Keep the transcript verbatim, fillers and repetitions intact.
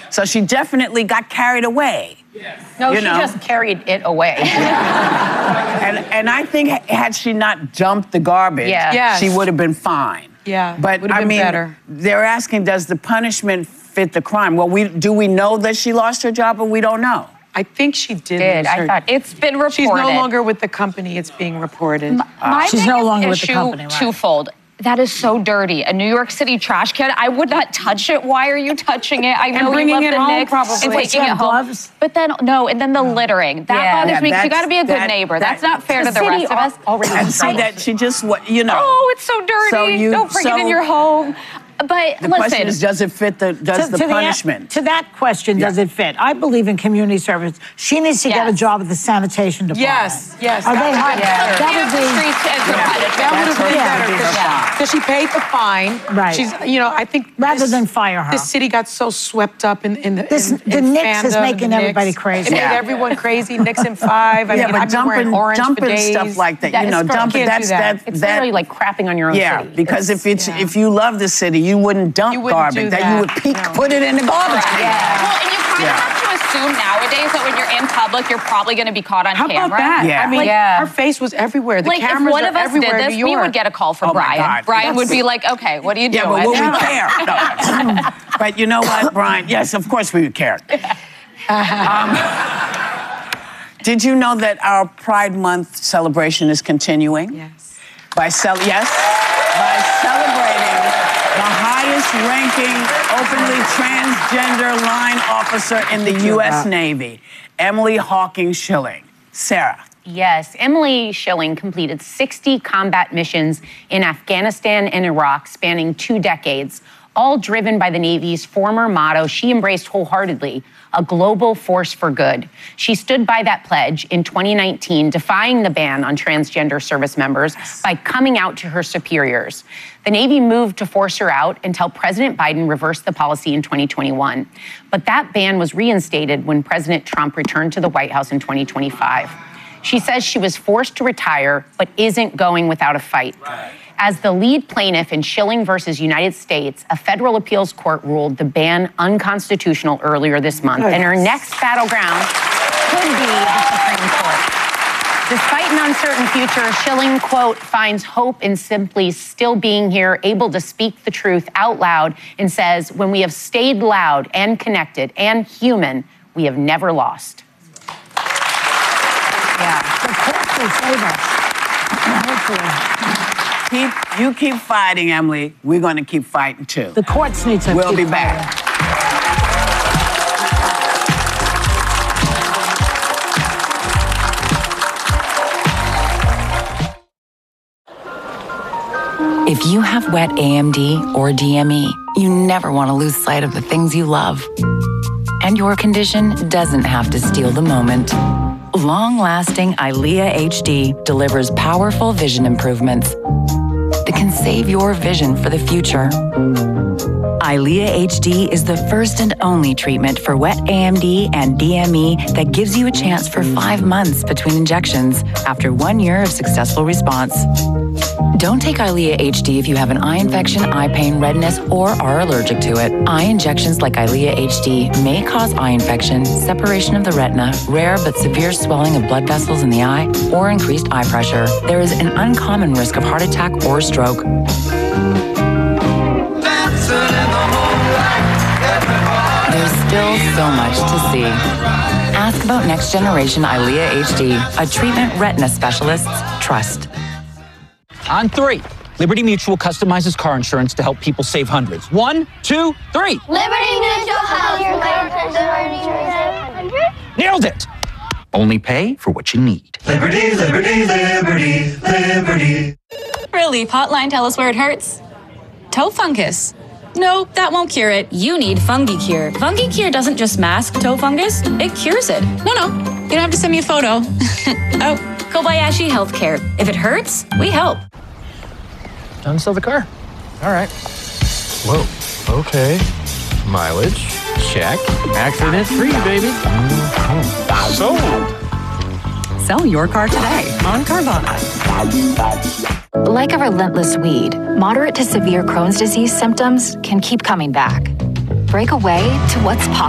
So she definitely got carried away. Yes. No, you she know? just carried it away. and, and I think had she not dumped the garbage, yeah. yes. she would have been fine. Yeah, but would have I been mean, better. They're asking, does the punishment fit the crime? Well, we do we know that she lost her job, or we don't know? I think she did. Did lose her. I thought it's been reported? She's no longer with the company. It's being reported. My, my She's no longer with the issue, company, right? Twofold. That is so dirty. A New York City trash can. I would not touch it. Why are you touching it? I know and bringing you love it the home, Knicks probably. and Wait, taking you it have home. gloves? But then no, and then the littering. That Yeah. bothers Yeah, me because you that's- got to be a good that- neighbor. that- That's not fair to the city rest of us. already And see that she just what you know. Oh, it's so dirty. So you- Don't bring so- it in your home. But the listen, question is, does it fit the does To- the to the- punishment? to that question, does Yeah. it fit? I believe in community service. She needs to get a Yes. job at the sanitation department. Yes, yes. Are that they would high? have been better. That would be. streets as a punishment. That would have been Yeah. better because Yeah. because she paid the fine. Right. She's, you know, I think Rather this- than fire her. the city got so swept up in in the This- in, the in Knicks is fandom, making the everybody Knicks. crazy. It made Yeah. everyone crazy. Knicks in five. I yeah, mean, but I've been wearing dumping, orange for dumping days. stuff like that, That you is know, correct. dumping You can't that's do that. that. It's that, literally like crapping on your own Yeah, city. because It's- if it's yeah. if you love the city, you wouldn't dump You wouldn't garbage. do that. that. You would peek, No. put it in the garbage can. Yeah. Well, and you kind Yeah. of have to assume nowadays that when you're in public, you're probably going to be caught on How camera. about that? Yeah. I mean, Like, yeah. her face was everywhere. The Like, if cameras one are of us everywhere did in this, New we York. would get a call from Oh, my Brian. God. Brian would That's- be like, okay, what are you Yeah, doing? but would we care? No. But you know what, Brian? Yes, of course we would care. Um, did you know that our Pride Month celebration is continuing? Yes. By cel yes, by celebrating the highest-ranking openly transgender line officer in the U S Navy, Emily Hawking Schilling. Sarah. Yes, Emily Schilling completed sixty combat missions in Afghanistan and Iraq, spanning two decades, all driven by the Navy's former motto she embraced wholeheartedly, a global force for good. She stood by that pledge in twenty nineteen, defying the ban on transgender service members by coming out to her superiors. The Navy moved to force her out until President Biden reversed the policy in twenty twenty-one. But that ban was reinstated when President Trump returned to the White House in twenty twenty-five. She says she was forced to retire, but isn't going without a fight. As the lead plaintiff in Schilling versus United States, a federal appeals court ruled the ban unconstitutional earlier this month, and her next battleground could be the Supreme Court. Despite an uncertain future, Schilling, quote, finds hope in simply still being here, able to speak the truth out loud, and says, when we have stayed loud and connected and human, we have never lost. Yeah. The courts will save us. Hopefully. Keep, you keep fighting, Emily. We're going to keep fighting, too. The courts need to We'll keep be fighting. back. If you have wet A M D or D M E, you never want to lose sight of the things you love. And your condition doesn't have to steal the moment. Long-lasting EYLEA H D delivers powerful vision improvements that can save your vision for the future. EYLEA H D is the first and only treatment for wet A M D and D M E that gives you a chance for five months between injections after one year of successful response. Don't take EYLEA H D if you have an eye infection, eye pain, redness, or are allergic to it. Eye injections like EYLEA H D may cause eye infection, separation of the retina, rare but severe swelling of blood vessels in the eye, or increased eye pressure. There is an uncommon risk of heart attack or stroke. There's still so much to see. Ask about next generation EYLEA H D, a treatment retina specialists trust. On three, Liberty Mutual customizes car insurance to help people save hundreds. One, two, three. Liberty Mutual helps your car. Nailed it. Only pay for what you need. Liberty, liberty, liberty, liberty. Relief Hotline, tell us where it hurts. Toe fungus. No, that won't cure it. You need FungiCure. FungiCure doesn't just mask toe fungus, it cures it. No, no, you don't have to send me a photo. Oh, Kobayashi Healthcare. If it hurts, we help. Time to sell the car. All right. Whoa, okay. Mileage, check. Accident-free, baby. Mm-hmm. Sold. Sell your car today on Carvana. Like a relentless weed, moderate to severe Crohn's disease symptoms can keep coming back. Break away to what's possible.